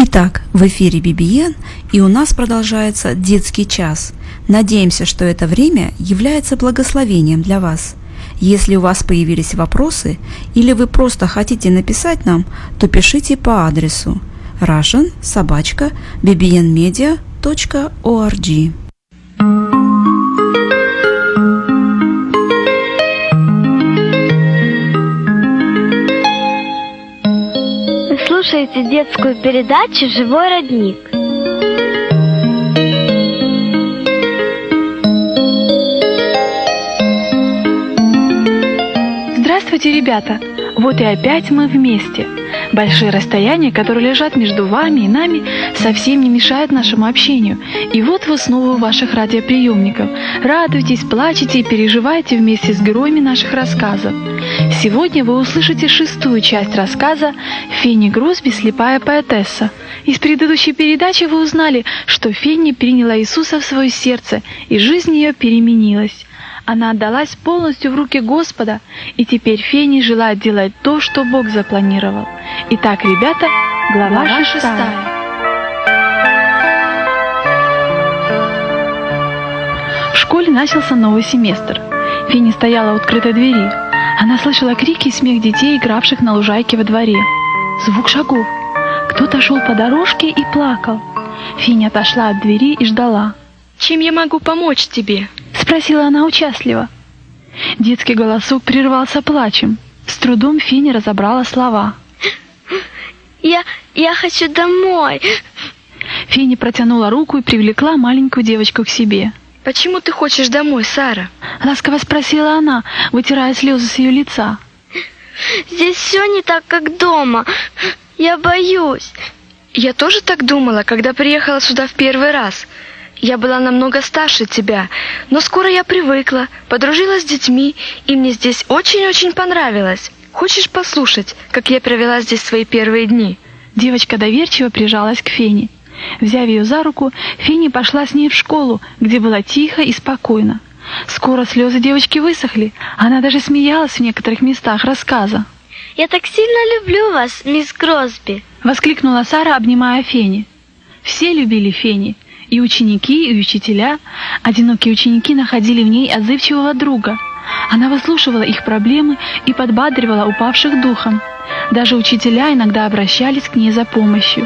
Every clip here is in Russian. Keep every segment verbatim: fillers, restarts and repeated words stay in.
Итак, в эфире би би эн, и у нас продолжается детский час. Надеемся, что это время является благословением для вас. Если у вас появились вопросы или вы просто хотите написать нам, то пишите по адресу russian собака би би эн медиа точка орг. Слушайте детскую передачу «Живой родник». Здравствуйте, ребята! Вот и опять мы вместе. Большие расстояния, которые лежат между вами и нами, совсем не мешают нашему общению. И вот вы снова у ваших радиоприемников. Радуйтесь, плачете и переживайте вместе с героями наших рассказов. Сегодня вы услышите шестую часть рассказа «Фенни Гросби. Слепая поэтесса». Из предыдущей передачи вы узнали, что Фенни приняла Иисуса в свое сердце, и жизнь ее переменилась. Она отдалась полностью в руки Господа, и теперь Фенни желает делать то, что Бог запланировал. Итак, ребята, глава, глава шестая. В школе начался новый семестр. Фенни стояла у открытой двери. Она слышала крики и смех детей, игравших на лужайке во дворе. Звук шагов. Кто-то шел по дорожке и плакал. Фенни отошла от двери и ждала. «Чем я могу помочь тебе?» — спросила она участливо. Детский голосок прервался плачем. С трудом Фенни разобрала слова. «Я... я хочу домой!» Фенни протянула руку и привлекла маленькую девочку к себе. «Почему ты хочешь домой, Сара?» — ласково спросила она, вытирая слезы с ее лица. «Здесь все не так, как дома. Я боюсь». «Я тоже так думала, когда приехала сюда в первый раз. Я была намного старше тебя, но скоро я привыкла, подружилась с детьми, и мне здесь очень-очень понравилось. Хочешь послушать, как я провела здесь свои первые дни?» Девочка доверчиво прижалась к Фенни. Взяв ее за руку, Фенни пошла с ней в школу, где было тихо и спокойно. Скоро слезы девочки высохли, она даже смеялась в некоторых местах рассказа. «Я так сильно люблю вас, мисс Гросби!» — воскликнула Сара, обнимая Фенни. Все любили Фенни. И ученики, и учителя. Одинокие ученики находили в ней отзывчивого друга. Она выслушивала их проблемы и подбадривала упавших духом. Даже учителя иногда обращались к ней за помощью.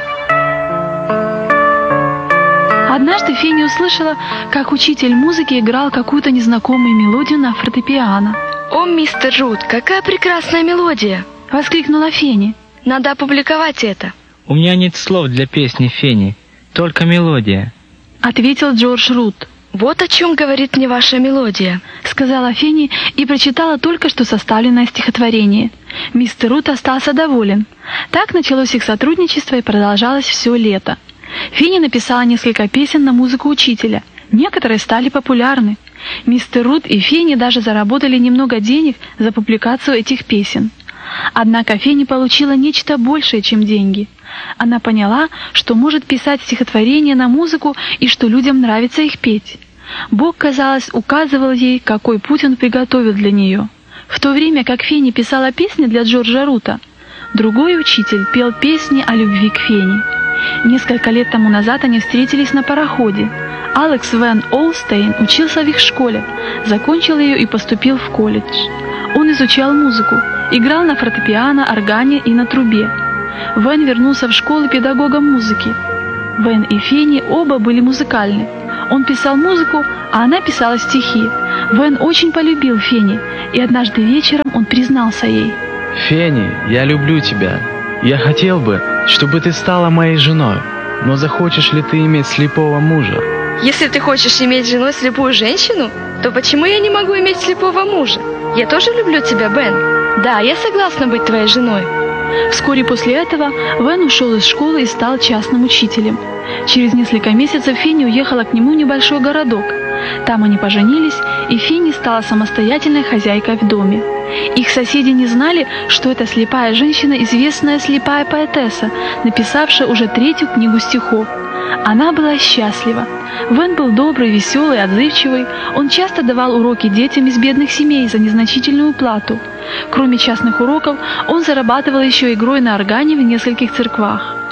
Однажды Фенни услышала, как учитель музыки играл какую-то незнакомую мелодию на фортепиано. «О, мистер Рут, какая прекрасная мелодия!» — воскликнула Фенни. «Надо опубликовать это». «У меня нет слов для песни, Фенни, только мелодия», — ответил Джордж Рут. «Вот о чем говорит мне ваша мелодия», — сказала Фенни и прочитала только что составленное стихотворение. Мистер Рут остался доволен. Так началось их сотрудничество и продолжалось все лето. Фенни написала несколько песен на музыку учителя. Некоторые стали популярны. Мистер Рут и Фенни даже заработали немного денег за публикацию этих песен. Однако Фенни получила нечто большее, чем деньги. Она поняла, что может писать стихотворения на музыку и что людям нравится их петь. Бог, казалось, указывал ей, какой путь Он приготовил для нее. В то время как Фенни писала песни для Джорджа Рута, другой учитель пел песни о любви к Фенни. Несколько лет тому назад они встретились на пароходе. Алекс Вен Олстейн учился в их школе, закончил ее и поступил в колледж. Он изучал музыку, играл на фортепиано, органе и на трубе. Вен вернулся в школу педагогом музыки. Вен и Фенни оба были музыкальны. Он писал музыку, а она писала стихи. Вен очень полюбил Фенни, и однажды вечером он признался ей. «Фенни, я люблю тебя. Я хотел бы, чтобы ты стала моей женой. Но захочешь ли ты иметь слепого мужа?» «Если ты хочешь иметь женой слепую женщину, то почему я не могу иметь слепого мужа? Я тоже люблю тебя, Бен. Да, я согласна быть твоей женой». Вскоре после этого Вен ушел из школы и стал частным учителем. Через несколько месяцев Фенни уехала к нему в небольшой городок. Там они поженились, и Фенни стала самостоятельной хозяйкой в доме. Их соседи не знали, что эта слепая женщина – известная слепая поэтесса, написавшая уже третью книгу стихов. Она была счастлива. Вен был добрый, веселый, отзывчивый. Он часто давал уроки детям из бедных семей за незначительную плату. Кроме частных уроков, он зарабатывал еще игрой на органе в нескольких церквах.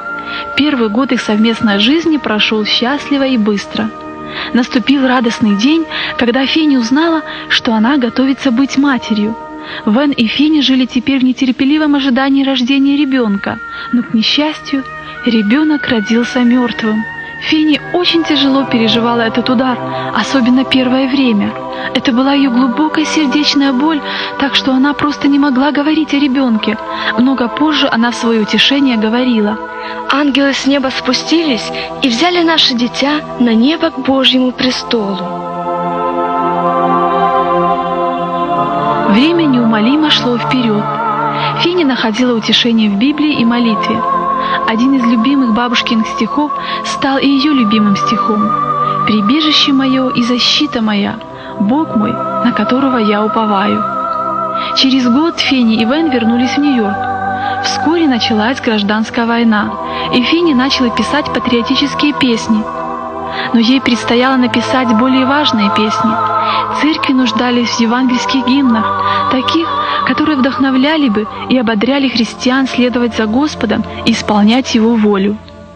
Первый год их совместной жизни прошел счастливо и быстро. Наступил радостный день, когда Фенни узнала, что она готовится быть матерью. Вен и Фенни жили теперь в нетерпеливом ожидании рождения ребенка, но, к несчастью, ребенок родился мертвым. Фенни очень тяжело переживала этот удар, особенно первое время. Это была ее глубокая сердечная боль, так что она просто не могла говорить о ребенке. Много позже она в свое утешение говорила: «Ангелы с неба спустились и взяли наше дитя на небо к Божьему престолу». Время неумолимо шло вперед. Фенни находила утешение в Библии и молитве. Один из любимых бабушкиных стихов стал и ее любимым стихом: «Прибежище мое и защита моя, Бог мой, на которого я уповаю». Через год Фенни и Вен вернулись в Нью-Йорк. Вскоре началась гражданская война, и Фенни начала писать патриотические песни. Но ей предстояло написать более важные песни. Церкви нуждались в евангельских гимнах, таких, которые вдохновляли бы и ободряли христиан следовать за Господом и исполнять Его волю.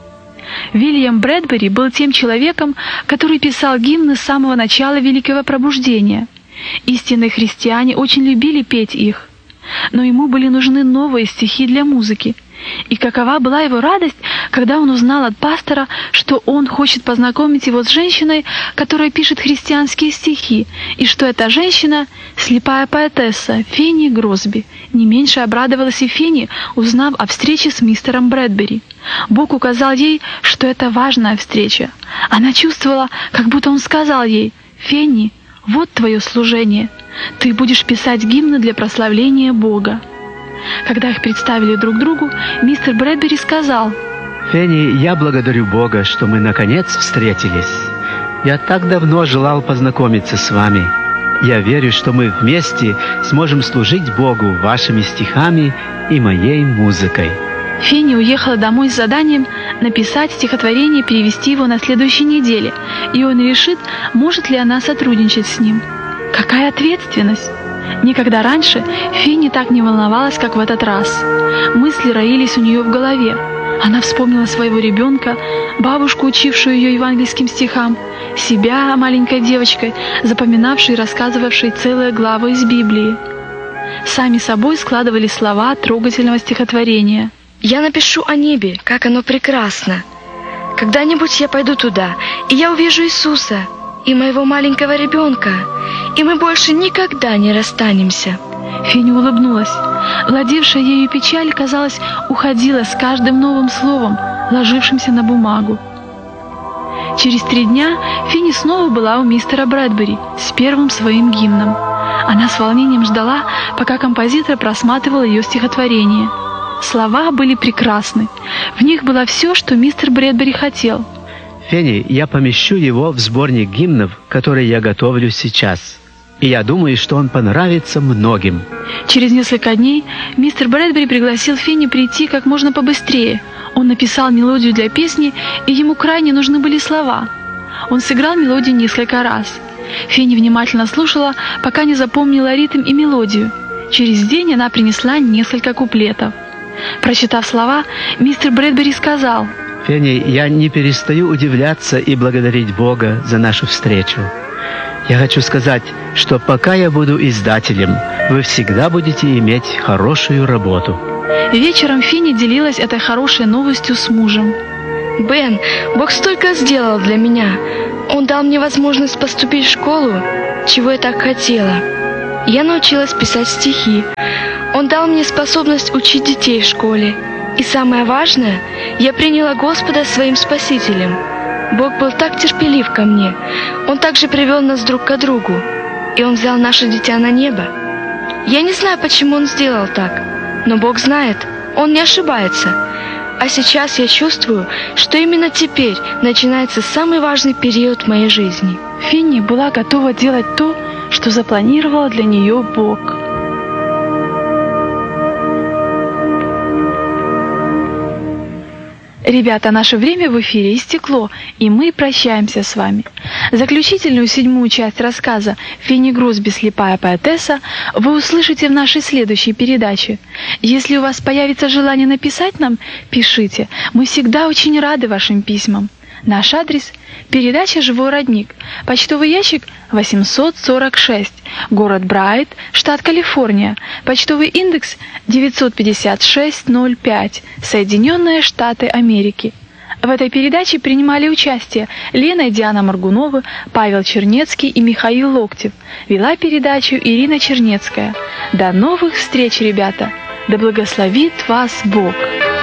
Вильям Брэдбери был тем человеком, который писал гимны с самого начала Великого Пробуждения. Истинные христиане очень любили петь их, но ему были нужны новые стихи для музыки. И какова была его радость, когда он узнал от пастора, что он хочет познакомить его с женщиной, которая пишет христианские стихи, и что эта женщина — слепая поэтесса Фенни Гросби. Не меньше обрадовалась и Фенни, узнав о встрече с мистером Брэдбери. Бог указал ей, что это важная встреча. Она чувствовала, как будто он сказал ей: «Фенни, вот твое служение. Ты будешь писать гимны для прославления Бога». Когда их представили друг другу, мистер Брэдбери сказал: «Фенни, я благодарю Бога, что мы наконец встретились. Я так давно желал познакомиться с вами. Я верю, что мы вместе сможем служить Богу вашими стихами и моей музыкой». Фенни уехала домой с заданием написать стихотворение и перевести его на следующей неделе, и он решит, может ли она сотрудничать с ним. Какая ответственность! Никогда раньше Фенни так не волновалась, как в этот раз. Мысли роились у нее в голове. Она вспомнила своего ребенка, бабушку, учившую ее евангельским стихам, себя, маленькой девочкой, запоминавшей и рассказывавшей целые главы из Библии. Сами собой складывались слова трогательного стихотворения. «Я напишу о небе, как оно прекрасно. Когда-нибудь я пойду туда, и я увижу Иисуса и моего маленького ребенка, и мы больше никогда не расстанемся». Фенни улыбнулась. Владевшая ею печаль, казалось, уходила с каждым новым словом, ложившимся на бумагу. Через три дня Фенни снова была у мистера Брэдбери с первым своим гимном. Она с волнением ждала, пока композитор просматривал ее стихотворение. Слова были прекрасны. В них было все, что мистер Брэдбери хотел. «Фенни, я помещу его в сборник гимнов, который я готовлю сейчас. И я думаю, что он понравится многим». Через несколько дней мистер Брэдбери пригласил Фенни прийти как можно побыстрее. Он написал мелодию для песни, и ему крайне нужны были слова. Он сыграл мелодию несколько раз. Фенни внимательно слушала, пока не запомнила ритм и мелодию. Через день она принесла несколько куплетов. Прочитав слова, мистер Брэдбери сказал: «Фенни, я не перестаю удивляться и благодарить Бога за нашу встречу. Я хочу сказать, что пока я буду издателем, вы всегда будете иметь хорошую работу». Вечером Фенни делилась этой хорошей новостью с мужем. «Бен, Бог столько сделал для меня. Он дал мне возможность поступить в школу, чего я так хотела. Я научилась писать стихи. Он дал мне способность учить детей в школе. И самое важное, я приняла Господа своим Спасителем. Бог был так терпелив ко мне. Он также привел нас друг к другу. И Он взял наше дитя на небо. Я не знаю, почему Он сделал так, но Бог знает, Он не ошибается. А сейчас я чувствую, что именно теперь начинается самый важный период в моей жизни». Фенни была готова делать то, что запланировал для нее Бог. Ребята, наше время в эфире истекло, и мы прощаемся с вами. Заключительную седьмую часть рассказа «Фенни Грусби. Слепая поэтесса» вы услышите в нашей следующей передаче. Если у вас появится желание написать нам, пишите. Мы всегда очень рады вашим письмам. Наш адрес – передача «Живой родник», почтовый ящик восемьсот сорок шесть, город Брайт, штат Калифорния, почтовый индекс девятьсот пятьдесят шесть ноль пять, Соединенные Штаты Америки. В этой передаче принимали участие Лена и Диана Моргуновы, Павел Чернецкий и Михаил Локтев. Вела передачу Ирина Чернецкая. До новых встреч, ребята! Да благословит вас Бог!